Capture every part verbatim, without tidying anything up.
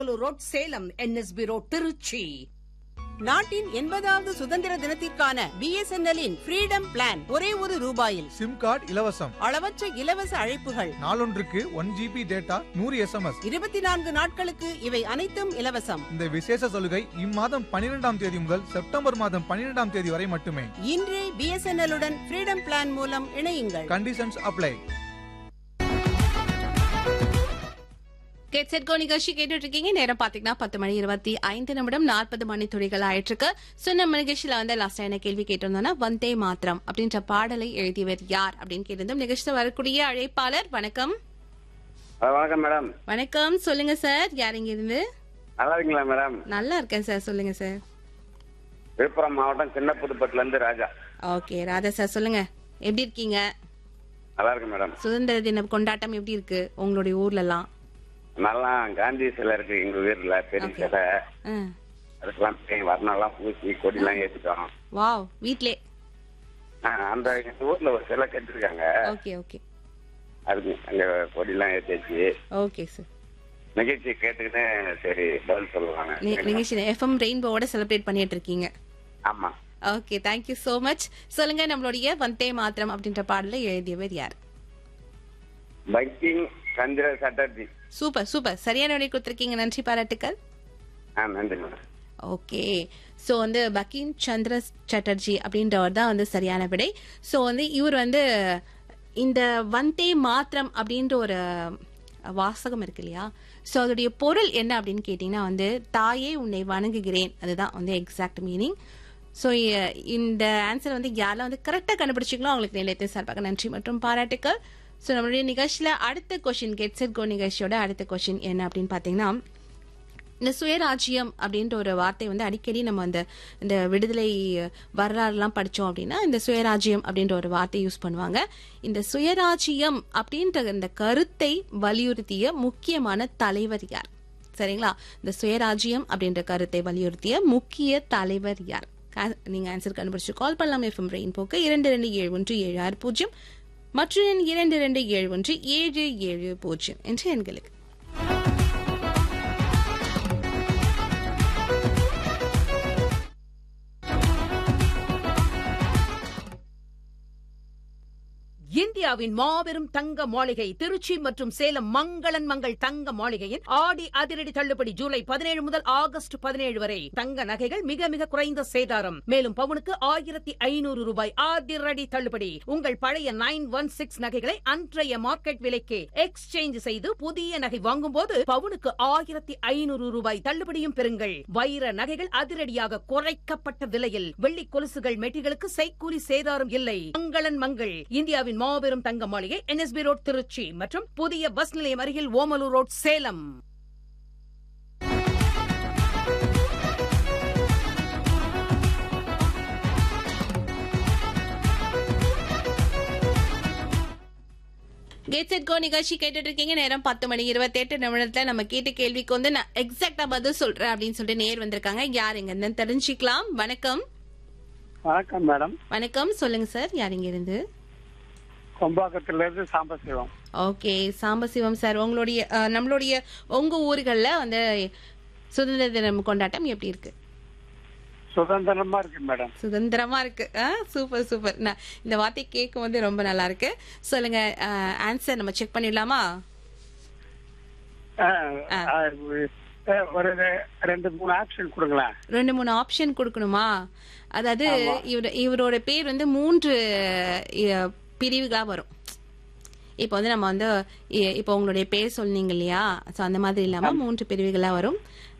Road Salem, NSP road Trichy. நாட்டின் எண்பதாவது சுதந்திர தினத்திற்கான பிஎஸ்என்எல்லின் ஃப்ரீடம் பிளான் ஒரே ஒரு ரூபாயில். சிம் கார்டு இலவசம். அளவற்ற இலவச அழைப்புகள். நாளொன்றுக்கு ஒன் ஜிபி டேட்டா, நூறு எஸ்எம்எஸ். இருபத்தி நான்கு நாட்களுக்கு இவை அனைத்தும் இலவசம். இந்த விசேஷ சலுகை இம்மாதம் பன்னிரெண்டாம் தேதி முதல் செப்டம்பர் மாதம் பன்னிரெண்டாம் தேதி வரை மட்டுமே. இன்றே பிஎஸ்என்எல் உடன் ஃப்ரீடம் பிளான் மூலம் இணையுங்கள். Conditions apply. Get set go நிகழ்ச்சி கேட்டுட்டு இருக்கீங்க. நேரம் பாத்தீங்கன்னா பத்து மணி இருபத்தி ஐந்து நிமிடம் நாற்பது மணி துளிகள் ஆயிட்டு இருக்கு. சோ நம்ம நிகழ்ச்சியில வந்து லாஸ்டா என்ன கேள்வி கேட்டிருந்தோம்னா, வந்தே மாத்திரம் அப்படின்ற பாடலை எழுதியவர் யார் அப்படின்னு கேட்டிருந்தோம். நிகழ்ச்சியில் வரக்கூடிய அழைப்பாளர் வணக்கம். வணக்கம் மேடம். வணக்கம், சொல்லுங்க சார், யார் இங்க இருந்து? நல்லா இருக்கீங்களா மேடம்? நல்லா இருக்கேன் சார், சொல்லுங்க சார். விழுப்புரம் மாவட்டம் சின்ன புதுப்பட்டுல இருந்து ராஜா. ஓகே ராஜா சார், சொல்லுங்க, எப்படி இருக்கீங்க? நல்லா இருக்கு மேடம். சுதந்திர தின கொண்டாட்டம் எப்படி இருக்கு உங்களுடைய ஊர்ல எல்லாம்? நல்லா காந்தி சிலை இருக்கு எங்க ஊர்ல, பெரிய சிலை. அதுக்கெல்லாம் வர்ணெல்லாம் பூசி கொடிலாம் ஏத்திட்டோம். வாவ், வீட்லே? அந்த எங்க ஊர்ல ஒரு சிலை கட்டிருக்காங்க. ஓகே ஓகே, அதுக்கு அங்க கொடிலாம் ஏத்திச்சு. Okay sir. நிகழ்ச்சி கேட்டுக்கிட்டு சரி பதில் சொல்லுவாங்க. நிகழ்ச்சி எஃப்எம் ரெயின்போவோட செலிப்ரேட் பண்ணிட்டு இருக்கீங்க. ஆமா. Okay, thank you so much. சொல்லுங்க, நம்மளுடைய வந்தே மாத்திரம் அப்படின்ற பாடலை எழுதியவர் யார்? பங்கிங் சந்திர சட்டர்ஜி. சூப்பர் சூப்பர், சரியான விடை கொடுத்திருக்கீங்க, நன்றி, பாராட்டுக்கள். நன்றி மேடம். ஓகே, ஸோ வந்து பங்கிம் சந்திர சட்டர்ஜி அப்படின்றவர் தான் வந்து சரியான விடை. ஸோ வந்து இவர் வந்து இந்த வந்தே மாத்திரம் அப்படின்ற ஒரு வாசகம் இருக்கு இல்லையா, ஸோ அதோடைய பொருள் என்ன அப்படின்னு கேட்டீங்கன்னா வந்து, தாயே உன்னை வணங்குகிறேன், அதுதான் வந்து எக்ஸாக்ட் மீனிங். ஸோ இந்த ஆன்சர் வந்து யாரெல்லாம் வந்து கரெக்டாக கண்டுபிடிச்சிங்களோ அவங்களுக்கு நிலையத்தை சார்பாக நன்றி மற்றும் பாராட்டுக்கள். ஸோ நம்மளுடைய நிகழ்ச்சியில் அடுத்த கொஸ்டின், கெட் செட் கோ நிகழ்ச்சியோட அடுத்த கொஸ்டின் என்ன அப்படின்னு பார்த்தீங்கன்னா, இந்த சுயராஜ்யம் அப்படின்ற ஒரு வார்த்தை வந்து அடிக்கடி நம்ம அந்த இந்த விடுதலை வரலாறுலாம் படித்தோம் அப்படின்னா இந்த சுயராஜ்யம் அப்படின்ற ஒரு வார்த்தை யூஸ் பண்ணுவாங்க. இந்த சுயராஜ்யம் அப்படின்ற இந்த கருத்தை வலியுறுத்திய முக்கியமான தலைவர் யார்? சரிங்களா, இந்த சுயராஜ்யம் அப்படின்ற கருத்தை வலியுறுத்திய முக்கிய தலைவர் யார்? நீங்க ஆன்சர் கண்டுபிடிச்சு கால் பண்ணலாம். எஃப்எம் ரெயின் போக்கு இரண்டு ரெண்டு ஏழு ஒன்று ஏழு ஆறு பூஜ்ஜியம் மற்றும் இரண்டு ரெண்டு ஏழு ஒன்று ஏழு ஏழு பூஜ்ஜியம் என்ற எண்களுக்கு. இந்தியாவின் மாபெரும் தங்க மாளிகை திருச்சி மற்றும் சேலம் மங்களன் மங்கள் தங்க மாளிகையின் ஆடி அதிரடி தள்ளுபடி ஜூலை பதினேழு முதல் ஆகஸ்ட் பதினேழு வரை. தங்க நகைகள் மிக மிக குறைந்த சேதாரம். மேலும் பவுனுக்கு ஆயிரத்தி ஐநூறு ரூபாய் அதிரடி தள்ளுபடி. உங்கள் பழைய நைன் ஒன் சிக்ஸ் நகைகளை அன்றைய மார்க்கெட் விலைக்கு எக்ஸ்சேஞ்ச் செய்து புதிய நகை வாங்கும் போது பவுனுக்கு ஆயிரத்தி ஐநூறு ரூபாய் தள்ளுபடியும் பெறுங்கள். வைர நகைகள் அதிரடியாக குறைக்கப்பட்ட விலையில். வெள்ளி கொலுசுகள் மெட்டிகளுக்கு செய்கூலி சேதாரம் இல்லை. மங்களன் மங்கள் இந்தியாவின் மாபெரும் தங்க மாளிகை, என்எஸ்பி ரோட் திருச்சி மற்றும் புதிய பஸ் நிலையம் அருகில் Omalur road Salem. Get set go நிகழ்ச்சி கேட்டுட்டு இருக்கீங்க. நேரம் பத்து மணி இருபத்தி எட்டு நிமிடத்துல நம்ம கேட்ட கேள்விக்கு வந்து நான் எக்ஸாக்டா பதில் சொல்றேன் அப்படின்னு சொல்லிட்டு நேர் வந்திருக்காங்க. யாருங்க தெரிஞ்சுக்கலாம். வணக்கம். வணக்கம் மேடம். வணக்கம், சொல்லுங்க சார், யார் இங்க இருந்து? கொம்பாக்கத்துல இருந்து சாம்பசிவம். ஓகே சாம்பசிவம் சார், உங்களுடைய நம்மளுடைய உங்க ஊர்கள்ல வந்து சுதந்திர தினம் கொண்டாட்டம் எப்படி இருக்கு? சுதந்திரமா இருக்கு மேடம். சுதந்திரமா இருக்கு. சூப்பர் சூப்பர், இந்த வார்த்தை கேட்கும் வந்து ரொம்ப நல்லா இருக்கு. சொல்லுங்க, ஆன்சர் நம்ம செக் பண்ணிடலாமா? ஒரு ரெண்டு மூணு ஆப்ஷன் கொடுங்களேன். ரெண்டு மூணு ஆப்ஷன் கொடுக்கணுமா? அதாவது இவர் இவரோட பேர் வந்து மூன்று பிரிவுகளா வரும். இப்போ வந்து நம்ம வந்து இப்போ உங்களுடைய பேர் சொன்னீங்க இல்லையா, சோ அந்த மாதிரி இல்லாம மூன்று பிரிவுகளா வரும்.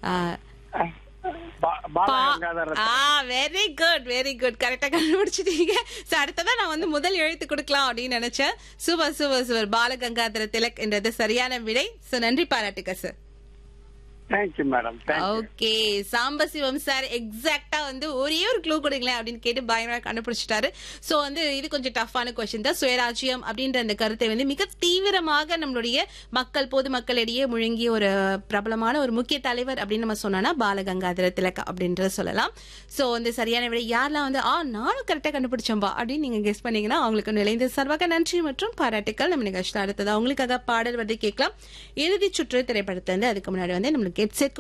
வெரி குட் வெரி குட், கரெக்டா கண்டுபிடிச்சிட்டீங்க. சோ அடுத்ததான் நான் வந்து முதல் எழுத்து கொடுக்கலாம் அப்படின்னு நினைச்சேன். Super super super, Balagangadhara Tilak என்றது சரியான விடை. சோ நன்றி, பாராட்டுக்க sir. Thank you madam. Okay Sambasivam sir எக்ஸாக்டா வந்து ஒரே ஒரு க்ளூ கொடுங்களேன் அப்படின்னு கேட்டு பயங்கரமா கண்டுபிடிச்சிட்டாரு. சோ வந்து இது கொஞ்சம் டஃப்பான கொஸ்டின் தான். சுயராஜ்யம் அப்படின்ற அந்த கருத்தை வந்து மிக தீவிரமாக நம்மளுடைய மக்கள் பொதுமக்களிடையே முழங்கிய ஒரு பிரபலமான ஒரு முக்கிய தலைவர் அப்படின்னு நம்ம சொன்னோம்னா பாலகங்காதர திலக் அப்படின்றத சொல்லலாம். சோ வந்து சரியான விட யாரெல்லாம் வந்து ஆ நானும் கரெக்டா கண்டுபிடிச்சோம்பா அப்படின்னு நீங்க கெஸ் பண்ணீங்கன்னா அவங்களுக்கு நிலைந்த சார்பாக நன்றி மற்றும் பாராட்டுக்கள். நம்ம நிகழ்ச்சியில் அடுத்தது அவங்களுக்காக பாடல் வந்து கேட்கலாம். இறுதி சுற்று திரைப்படத்தை வந்து அதுக்கு முன்னாடி வந்து நம்மளுக்கு கெட் செட்